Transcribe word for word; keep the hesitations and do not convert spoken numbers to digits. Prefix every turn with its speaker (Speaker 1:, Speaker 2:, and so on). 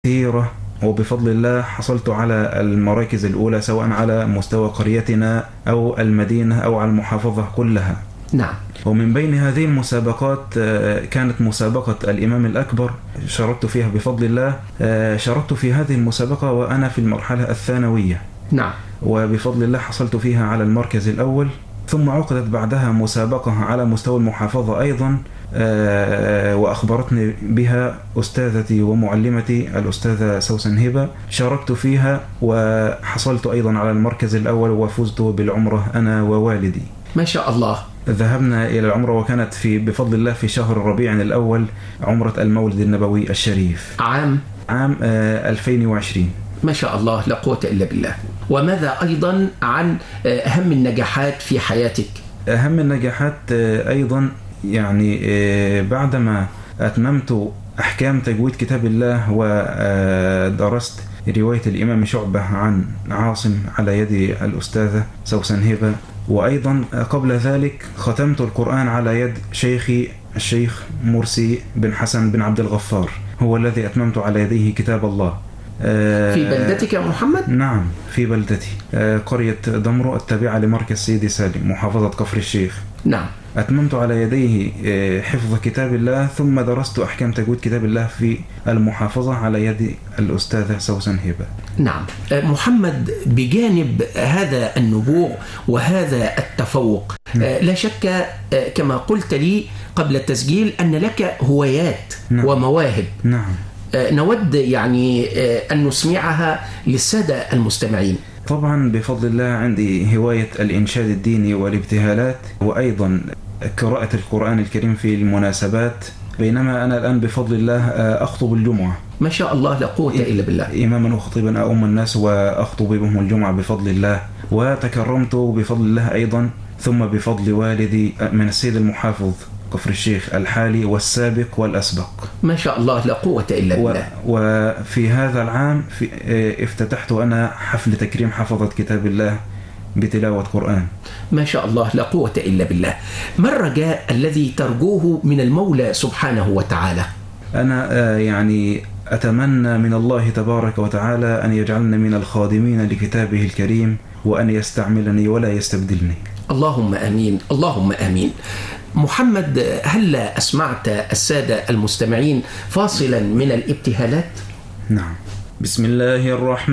Speaker 1: كثيرة، وبفضل الله حصلت على المراكز الأولى سواء على مستوى قريتنا أو المدينة أو على المحافظة كلها.
Speaker 2: نعم.
Speaker 1: ومن بين هذه المسابقات كانت مسابقة الإمام الأكبر، شاركت فيها بفضل الله. شاركت في هذه المسابقة وأنا في المرحلة الثانوية.
Speaker 2: نعم.
Speaker 1: وبفضل الله حصلت فيها على المركز الأول. ثم عقدت بعدها مسابقة على مستوى المحافظة أيضا، وأخبرتني بها أستاذتي ومعلمتي الأستاذة سوسن هبة. شاركت فيها وحصلت أيضا على المركز الأول وفزت بالعمرة أنا ووالدي.
Speaker 2: ما شاء الله.
Speaker 1: ذهبنا إلى العمرة وكانت في بفضل الله في شهر ربيع الأول، عمرة المولد النبوي الشريف،
Speaker 2: عام
Speaker 1: عام ألفين وعشرين.
Speaker 2: ما شاء الله، لا قوة إلا بالله. وماذا أيضا عن أهم النجاحات في حياتك؟
Speaker 1: أهم النجاحات أيضا يعني بعدما أتممت أحكام تجويد كتاب الله ودرست رواية الإمام شعبة عن عاصم على يد الأستاذة سوسن هبة، وأيضا قبل ذلك ختمت القرآن على يد شيخي الشيخ مرسي بن حسن بن عبد الغفار، هو الذي أتممت على يديه كتاب الله.
Speaker 2: في بلدتك يا محمد؟
Speaker 1: نعم، في بلدتي، قرية دمرو التابعة لمركز سيدي سالم، محافظة كفر الشيخ.
Speaker 2: نعم.
Speaker 1: أتممت على يديه حفظ كتاب الله، ثم درست أحكام تجويد كتاب الله في المحافظة على يد الأستاذة سوسن هبة.
Speaker 2: نعم. محمد، بجانب هذا النبوغ وهذا التفوق، نعم. لا شك كما قلت لي قبل التسجيل أن لك هوايات، نعم. ومواهب.
Speaker 1: نعم.
Speaker 2: نود يعني أن نسمعها للسادة المستمعين.
Speaker 1: طبعا بفضل الله عندي هواية الإنشاد الديني والابتهالات، وأيضا قراءة القرآن الكريم في المناسبات، بينما أنا الآن بفضل الله أخطب الجمعة.
Speaker 2: ما شاء الله، لا قوة إلا بالله.
Speaker 1: إماما وخطيبا أؤم الناس وأخطب بهم الجمعة بفضل الله، وتكرمت بفضل الله أيضا، ثم بفضل والدي من السيد المحافظ كفر الشيخ الحالي والسابق والأسبق.
Speaker 2: ما شاء الله، لا قوة إلا بالله.
Speaker 1: وفي هذا العام في افتتحت أنا حفل تكريم حفظة كتاب الله بتلاوة قرآن.
Speaker 2: ما شاء الله، لا قوة إلا بالله. ما الرجاء الذي ترجوه من المولى سبحانه وتعالى؟
Speaker 1: أنا يعني أتمنى من الله تبارك وتعالى أن يجعلنا من الخادمين لكتابه الكريم، وأن يستعملني ولا يستبدلني.
Speaker 2: اللهم آمين، اللهم آمين. محمد، هل أسمعت السادة المستمعين فاصلا من الابتهالات؟
Speaker 1: نعم. بسم الله الرحمن